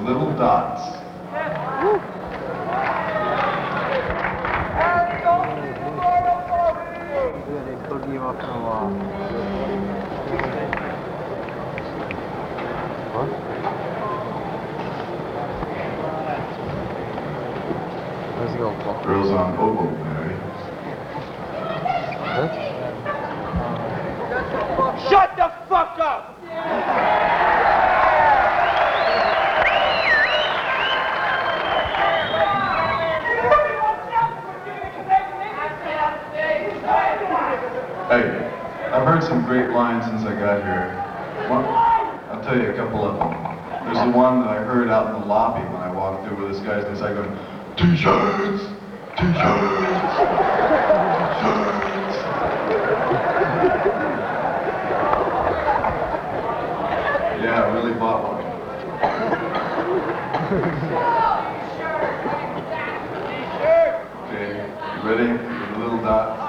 Little Dots. Girls on oboe, Mary. Shut the fuck up! Hey, I've heard some great lines since I got here. I'll tell you a couple of them. There's the one that I heard out in the lobby when I walked through with this guy inside going, T-shirts! T-shirts! T-shirts! Yeah, I really bought one. Okay, you ready for the Little Dots?